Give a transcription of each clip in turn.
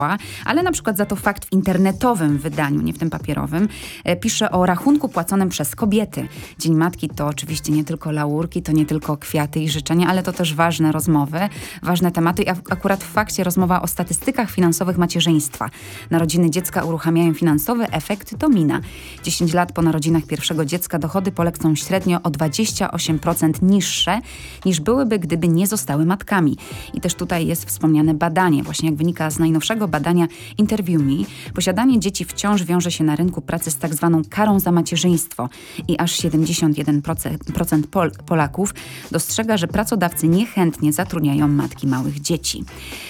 ale na przykład za to fakt w internetowym wydaniu, nie w tym papierowym, pisze o rachunku płaconym przez kobiety. Dzień Matki to oczywiście nie tylko laurki, to nie tylko kwiaty i życzenia, ale to też ważne rozmowy, ważne tematy i akurat w fakcie rozmowa o statystykach finansowych macierzyństwa. Narodziny dziecka uruchamiają finansowy efekt domina. 10 lat po narodzinach pierwszego dziecka dochody Polek są średnio o 28% niższe niż byłyby, gdyby nie zostały matkami. I też tutaj jest wspomniane badanie, właśnie jak wynika z najnowszego badania Interview Me, posiadanie dzieci wciąż wiąże się na rynku pracy z tak zwaną karą za macierzyństwo i aż 71% Polaków dostrzega, że pracodawcy niechętnie zatrudniają matki małych dzieci.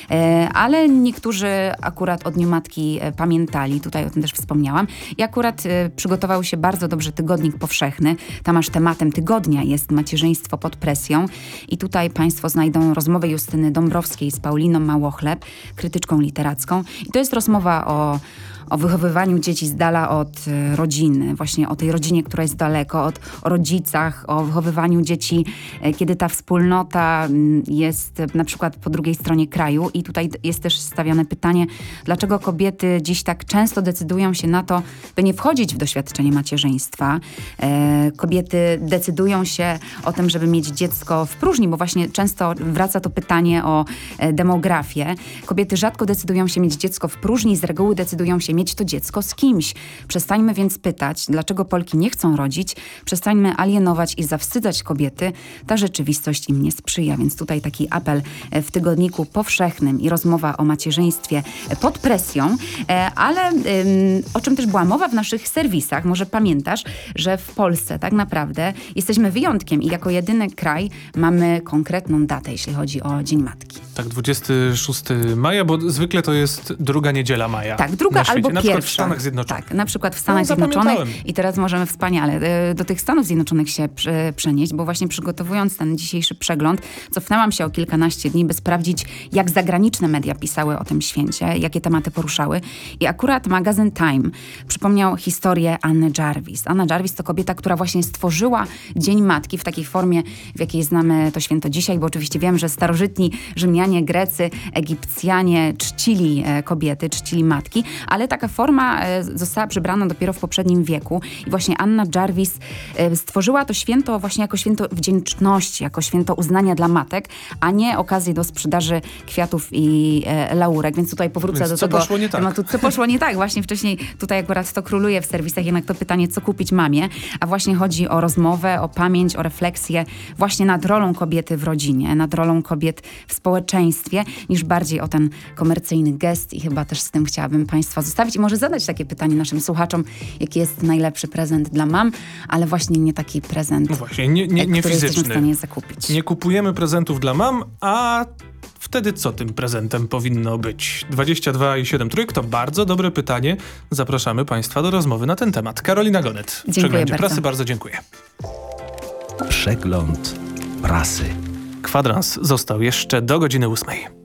Ale niektórzy akurat o Dniu Matki pamiętali, tutaj o tym też wspomniałam, i akurat przygotował się bardzo dobrze Tygodnik Powszechny. Tam aż tematem tygodnia jest macierzyństwo pod presją i tutaj Państwo znajdą rozmowę Justyny Dąbrowskiej z Pauliną Małochleb, krytyczką literacką. I to jest rozmowa o wychowywaniu dzieci z dala od rodziny, właśnie o tej rodzinie, która jest daleko, o rodzicach, o wychowywaniu dzieci, kiedy ta wspólnota jest na przykład po drugiej stronie kraju. I tutaj jest też stawiane pytanie, dlaczego kobiety dziś tak często decydują się na to, by nie wchodzić w doświadczenie macierzyństwa. Kobiety decydują się o tym, żeby mieć dziecko w próżni, bo właśnie często wraca to pytanie o demografię. Kobiety rzadko decydują się mieć dziecko w próżni, z reguły decydują się mieć to dziecko z kimś. Przestańmy więc pytać, dlaczego Polki nie chcą rodzić, przestańmy alienować i zawstydzać kobiety. Ta rzeczywistość im nie sprzyja, więc tutaj taki apel w Tygodniku Powszechnym i rozmowa o macierzyństwie pod presją, ale o czym też była mowa w naszych serwisach, może pamiętasz, że w Polsce tak naprawdę jesteśmy wyjątkiem i jako jedyny kraj mamy konkretną datę, jeśli chodzi o Dzień Matki. Tak, 26 maja, bo zwykle to jest druga niedziela maja. Tak, druga albo na pierwsza. przykład w Stanach Zjednoczonych. Tak, na przykład w Stanach Zjednoczonych. I teraz możemy wspaniale do tych Stanów Zjednoczonych się przenieść, bo właśnie przygotowując ten dzisiejszy przegląd, cofnęłam się o kilkanaście dni, by sprawdzić, jak zagraniczne media pisały o tym święcie, jakie tematy poruszały. I akurat magazyn Time przypomniał historię Anny Jarvis. Anna Jarvis to kobieta, która właśnie stworzyła Dzień Matki w takiej formie, w jakiej znamy to święto dzisiaj, bo oczywiście wiem, że starożytni Rzymianie, Grecy, Egipcjanie czcili kobiety, czcili matki, ale taka forma została przybrana dopiero w poprzednim wieku i właśnie Anna Jarvis stworzyła to święto właśnie jako święto wdzięczności, jako święto uznania dla matek, a nie okazję do sprzedaży kwiatów i laurek, więc tutaj powrócę do tego tematu, co poszło nie tak. Właśnie wcześniej tutaj akurat to króluje w serwisach, jednak to pytanie, co kupić mamie, a właśnie chodzi o rozmowę, o pamięć, o refleksję właśnie nad rolą kobiety w rodzinie, nad rolą kobiet w społeczeństwie, niż bardziej o ten komercyjny gest i chyba też z tym chciałabym Państwa zostawić i może zadać takie pytanie naszym słuchaczom, jaki jest najlepszy prezent dla mam, ale właśnie nie taki prezent, no właśnie, nie który fizyczny. jesteśmy w stanie zakupić. Nie kupujemy prezentów dla mam, a wtedy co tym prezentem powinno być? 22,7 trójek to bardzo dobre pytanie. Zapraszamy Państwa do rozmowy na ten temat. Karolina Gonet w Przeglądzie Prasy. Bardzo dziękuję. Przegląd prasy. Kwadrans został jeszcze do godziny 8.